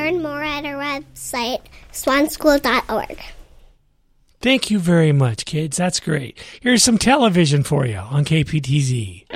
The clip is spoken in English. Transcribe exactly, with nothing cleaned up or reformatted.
learn more at our website, swan school dot org. Thank you very much, kids. That's great. Here's some television for you on K P T Z.